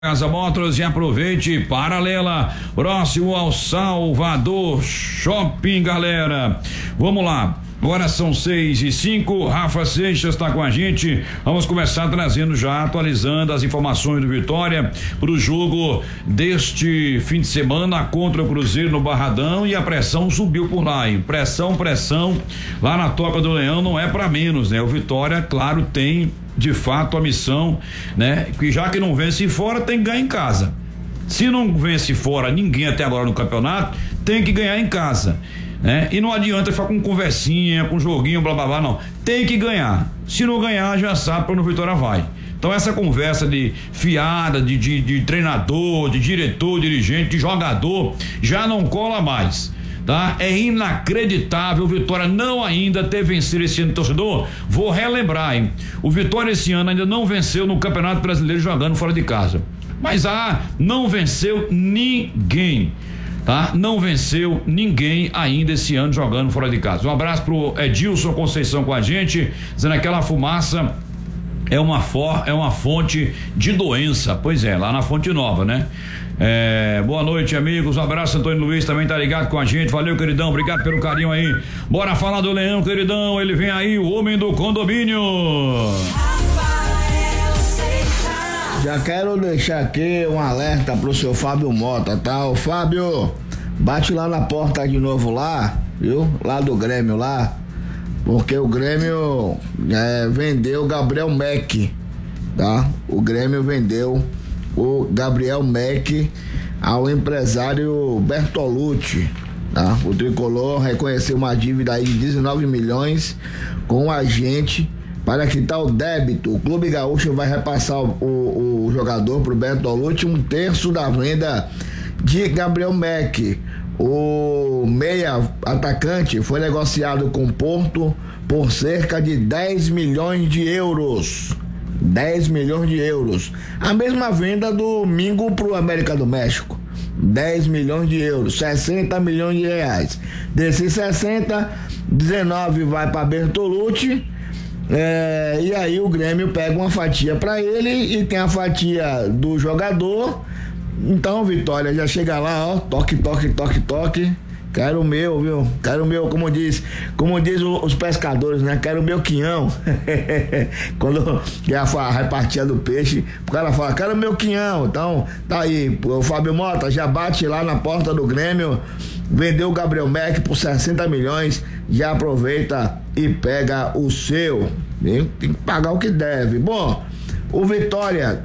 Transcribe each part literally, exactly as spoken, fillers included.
Casa Motors e aproveite Paralela, próximo ao Salvador Shopping, galera. Vamos lá. Agora são seis e cinco, Rafa Seixas está com a gente. Vamos começar trazendo já, atualizando as informações do Vitória para o jogo deste fim de semana contra o Cruzeiro no Barradão, e a pressão subiu por lá, hein? Pressão, pressão, lá na Toca do Leão não é para menos, né? O Vitória, claro, tem de fato a missão, né? Que já que não vence fora, tem que ganhar em casa. Se não vence fora ninguém até agora no campeonato, tem que ganhar em casa. Né? E não adianta ficar com conversinha, com joguinho, blá blá blá, não. Tem que ganhar. Se não ganhar, já sabe para onde o Vitória vai. Então essa conversa de fiada, de, de, de treinador, de diretor, dirigente, de jogador, já não cola mais. Tá? É inacreditável o Vitória não ainda ter vencido esse ano, torcedor. Vou relembrar, hein? O Vitória esse ano ainda não venceu no Campeonato Brasileiro jogando fora de casa. Mas ah, não venceu ninguém. Tá? Não venceu ninguém ainda esse ano jogando fora de casa. Um abraço pro Edilson Conceição com a gente, dizendo que aquela fumaça é uma for, é uma fonte de doença. Pois é, lá na Fonte Nova, né? É, boa noite, amigos. Um abraço, Antônio Luiz também tá ligado com a gente. Valeu, queridão. Obrigado pelo carinho aí. Bora falar do Leão, queridão. Ele vem aí, o homem do condomínio. Já quero deixar aqui um alerta pro seu Fábio Mota, tá? Ô Fábio, bate lá na porta de novo lá, viu? Lá do Grêmio lá, porque o Grêmio é, vendeu o Gabriel Mack, tá? O Grêmio vendeu o Gabriel Mack ao empresário Bertolucci, tá? O tricolor reconheceu uma dívida aí de dezenove milhões com o agente para quitar o débito. O Clube Gaúcho vai repassar o, o, o jogador para o Bertolucci um terço da venda de Gabriel Mack. O meia atacante foi negociado com o Porto por cerca de dez milhões de euros. dez milhões de euros. A mesma venda do Mingo para o América do México. dez milhões de euros, sessenta milhões de reais. Desses sessenta, dezenove vai para Bertolucci. É, e aí o Grêmio pega uma fatia para ele e tem a fatia do jogador. Então Vitória já chega lá, ó, toque, toque, toque, toque. Quero o meu, viu? Quero o meu, como diz, como diz os pescadores, né? Quero o meu quinhão. Quando é a repartia do peixe, o cara fala, quero o meu quinhão. Então, tá aí, o Fábio Mota já bate lá na porta do Grêmio, vendeu o Gabriel Mack por sessenta milhões, já aproveita e pega o seu. Tem que pagar o que deve. Bom, o Vitória,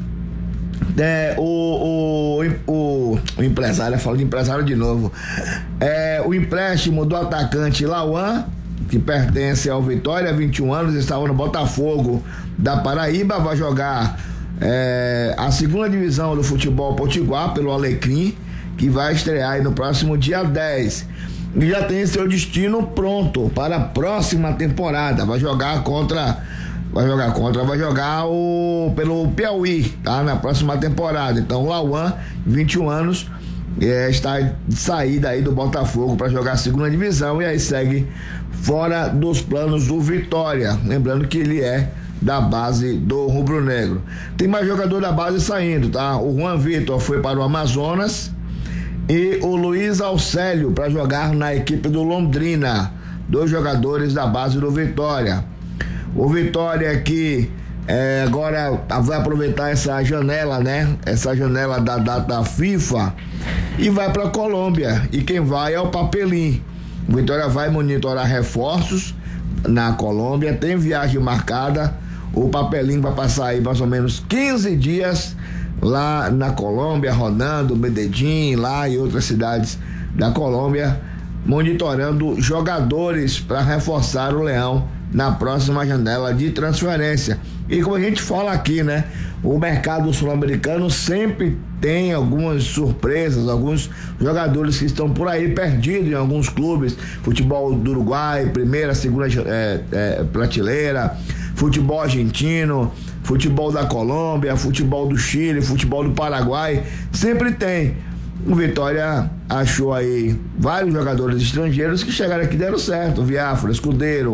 é, o, o, o, o empresário, eu falo de empresário de novo, é, o empréstimo do atacante Lauan, que pertence ao Vitória, vinte e um anos, estava no Botafogo da Paraíba, vai jogar é, a segunda divisão do futebol potiguar pelo Alecrim, que vai estrear aí no próximo dia dez. E já tem seu destino pronto para a próxima temporada. Vai jogar contra. Vai jogar contra, vai jogar o pelo Piauí, tá? Na próxima temporada. Então o Lauan, vinte e um anos, é, está de saída aí do Botafogo para jogar a segunda divisão e aí segue fora dos planos do Vitória. Lembrando que ele é da base do Rubro Negro. Tem mais jogador da base saindo, tá? O Juan Vitor foi para o Amazonas e o Luiz Alcélio para jogar na equipe do Londrina. Dois jogadores da base do Vitória. O Vitória que é, agora vai aproveitar essa janela, né? Essa janela da data FIFA e vai para a Colômbia. E quem vai é o Papelim. O Vitória vai monitorar reforços na Colômbia, tem viagem marcada. O Papelim vai passar aí mais ou menos quinze dias lá na Colômbia, rodando Medellín, lá e outras cidades da Colômbia, monitorando jogadores para reforçar o Leão na próxima janela de transferência. E como a gente fala aqui, né? O mercado sul-americano sempre tem algumas surpresas, alguns jogadores que estão por aí perdidos em alguns clubes, futebol do Uruguai, primeira, segunda é, é, prateleira, futebol argentino, futebol da Colômbia, futebol do Chile, futebol do Paraguai, sempre tem. O Vitória achou aí vários jogadores estrangeiros que chegaram aqui e deram certo, Viafra, Escudeiro,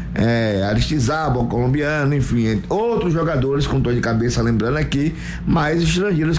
é, Aristizábal, colombiano, enfim, outros jogadores com dor de cabeça, lembrando aqui, mais estrangeiros